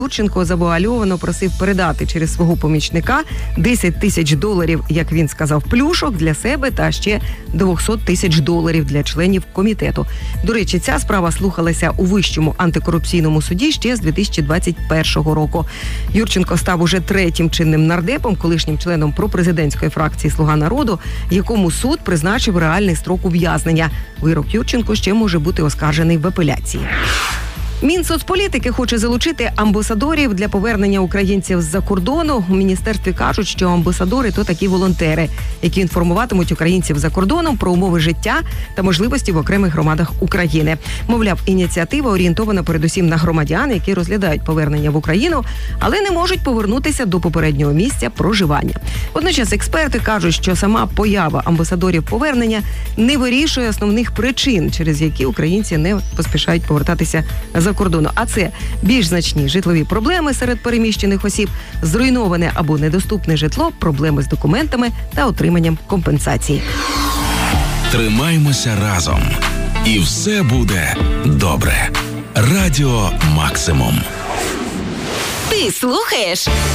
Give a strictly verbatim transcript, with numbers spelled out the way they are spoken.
Юрченко завуальовано просив передати через свого помічника десять тисяч доларів, як він сказав, плюшок для себе та ще двісті тисяч доларів для членів комітету. До речі, ця справа слухалася у Вищому антикорупційному суді ще з дві тисячі двадцять першого року. Юрченко став уже третім чинним нардепом, колишнім членом пропрезидентської фракції «Слуга народу», якому суд призначив реальний строк ув'язнення. Вирок Юрченко ще може бути оскаржений в апеляції. Мінсоцполітики хоче залучити амбасадорів для повернення українців з-за кордону. У міністерстві кажуть, що амбасадори – то такі волонтери, які інформуватимуть українців за кордоном про умови життя та можливості в окремих громадах України. Мовляв, ініціатива орієнтована передусім на громадян, які розглядають повернення в Україну, але не можуть повернутися до попереднього місця проживання. Водночас експерти кажуть, що сама поява амбасадорів повернення не вирішує основних причин, через які українці не поспішають повертатися за кордону. А це більш значні житлові проблеми серед переміщених осіб, зруйноване або недоступне житло, проблеми з документами та отриманням компенсації. Тримаймося разом. І все буде добре. Радіо Максимум. Ти слухаєш